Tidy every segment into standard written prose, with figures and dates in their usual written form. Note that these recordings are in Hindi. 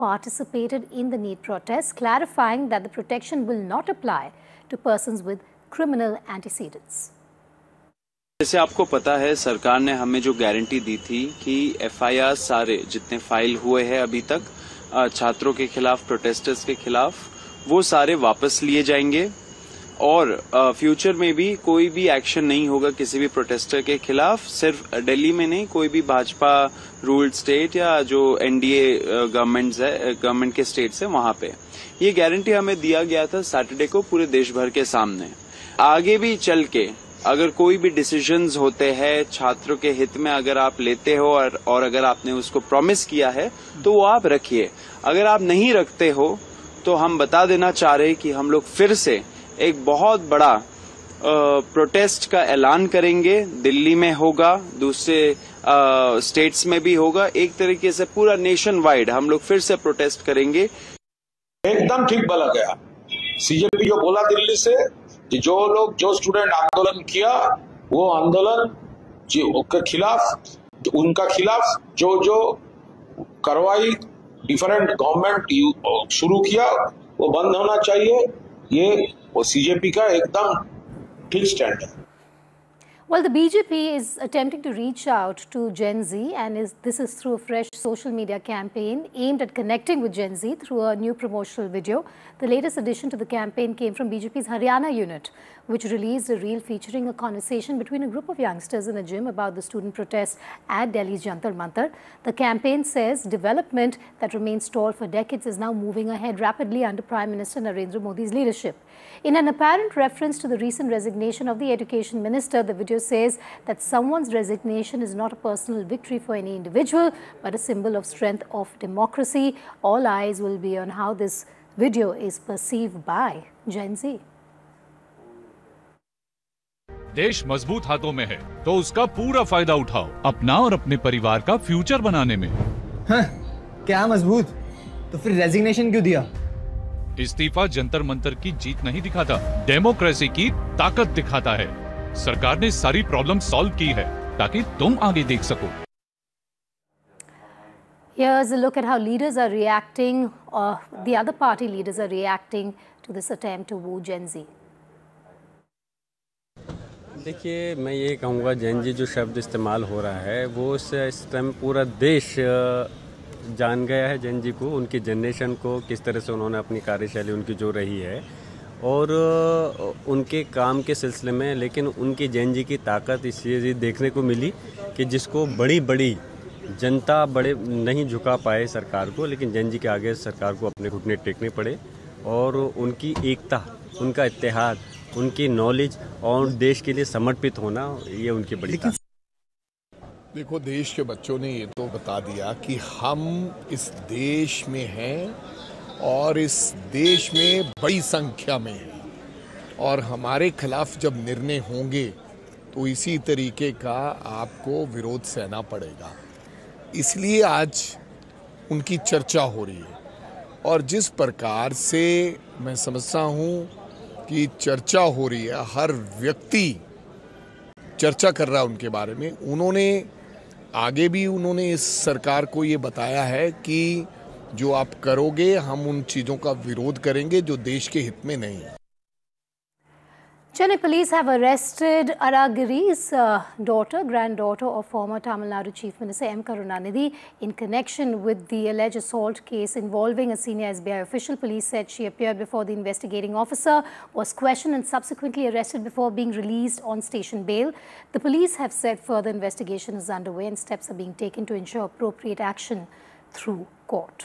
participated in the NEET protest, clarifying that the protection will not apply to persons with criminal antecedents. जैसे आपको पता है, सरकार ने हमें जो गारंटी दी थी कि एफआईआर सारे जितने फाइल हुए हैं अभी तक छात्रों के खिलाफ, प्रोटेस्टर्स के खिलाफ, वो सारे वापस लिए जाएंगे और फ्यूचर में भी कोई भी एक्शन नहीं होगा किसी भी प्रोटेस्टर के खिलाफ। सिर्फ दिल्ली में नहीं, कोई भी भाजपा रूल्ड स्टेट या जो एनडीए गवर्नमेंट के स्टेट्स है वहां पे ये गारंटी हमें दिया गया था सैटरडे को पूरे देश भर के सामने। आगे भी चल के अगर कोई भी डिसीजंस होते हैं छात्रों के हित में, अगर आप लेते हो और अगर आपने उसको प्रॉमिस किया है तो वो आप रखिए। अगर आप नहीं रखते हो तो हम बता देना चाह रहे हैं कि हम लोग फिर से एक बहुत बड़ा प्रोटेस्ट का ऐलान करेंगे। दिल्ली में होगा, दूसरे स्टेट्स में भी होगा, एक तरीके से पूरा नेशन वाइड हम लोग फिर से प्रोटेस्ट करेंगे। एकदम ठीक बोला गया। सीजेपी जो बोला दिल्ली से कि जो स्टूडेंट आंदोलन किया वो आंदोलन के खिलाफ, उनका खिलाफ जो कार्रवाई डिफरेंट गवर्नमेंट शुरू किया वो बंद होना चाहिए। ये वो सीजेपी का एकदम ठीक स्टैंड है। Well, the BJP is attempting to reach out to Gen Z, and this is through a fresh social media campaign aimed at connecting with Gen Z through a new promotional video. The latest addition to the campaign came from BJP's Haryana unit, which released a reel featuring a conversation between a group of youngsters in a gym about the student protests at Delhi's Jantar Mantar. The campaign says development that remained stalled for decades is now moving ahead rapidly under Prime Minister Narendra Modi's leadership. In an apparent reference to the recent resignation of the Education Minister, the video says that someone's resignation is not a personal victory for any individual, but a symbol of strength of democracy. All eyes will be on how this video is perceived by Gen Z. देश मजबूत हाथों में है तो उसका पूरा फायदा उठाओ अपना और अपने परिवार का फ्यूचर बनाने में। हाँ, क्या मजबूत? तो फिर रेजिग्नेशन क्यों दिया? इस्तीफा जंतर मंतर की जीत नहीं दिखाता, डेमोक्रेसी की ताकत दिखाता है। सरकार ने सारी प्रॉब्लम सॉल्व की है ताकि तुम आगे देख सको। Here's a look at how leaders are reacting, the other party leaders are reacting to this attempt to woo Gen Z. देखिए, मैं ये कहूँगा जेन जी जो शब्द इस्तेमाल हो रहा है वो इस टाइम पूरा देश जान गया है जेन जी को, उनकी जनरेशन को, किस तरह से उन्होंने अपनी कार्यशैली उनकी जो रही है और उनके काम के सिलसिले में। लेकिन उनकी जेन जी की ताकत इसलिए देखने को मिली कि जिसको बड़ी बड़ी जनता बड़े नहीं झुका पाए सरकार को, लेकिन जेन जी के आगे सरकार को अपने घुटने टेकने पड़े और उनकी एकता, उनका इत्तेहाद, उनकी नॉलेज और देश के लिए समर्पित होना, ये उनकी बड़ी ताकत। देखो, देश के बच्चों ने ये तो बता दिया कि हम इस देश में हैं और इस देश में बड़ी संख्या में हैं और हमारे खिलाफ जब निर्णय होंगे तो इसी तरीके का आपको विरोध सहना पड़ेगा। इसलिए आज उनकी चर्चा हो रही है और जिस प्रकार से मैं समझता हूँ कि चर्चा हो रही है, हर व्यक्ति चर्चा कर रहा है उनके बारे में। उन्होंने आगे भी इस सरकार को ये बताया है कि जो आप करोगे हम उन चीज़ों का विरोध करेंगे जो देश के हित में नहीं है। Chennai police have arrested Aragiri's granddaughter of former Tamil Nadu Chief Minister M. Karunanidhi in connection with the alleged assault case involving a senior SBI official. Police said she appeared before the investigating officer, was questioned and subsequently arrested before being released on station bail. The police have said further investigation is underway and steps are being taken to ensure appropriate action through court.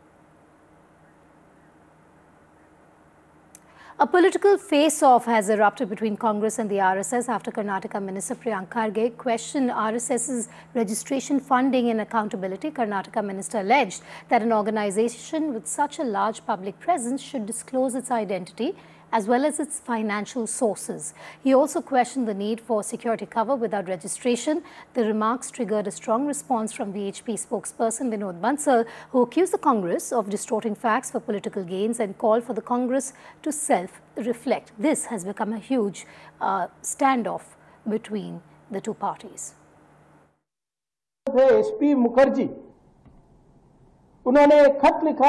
A political face-off has erupted between Congress and the RSS after Karnataka Minister Priyank Kharge questioned RSS's registration, funding and accountability. Karnataka Minister alleged that an organization with such a large public presence should disclose its identity as well as its financial sources. He also questioned the need for security cover without registration. The remarks triggered a strong response from VHP spokesperson Vinod Bansal, who accused the Congress of distorting facts for political gains and called for the Congress to self-reflect. This has become a huge standoff between the two parties. SP Mukherjee उन्होंने एक खत लिखा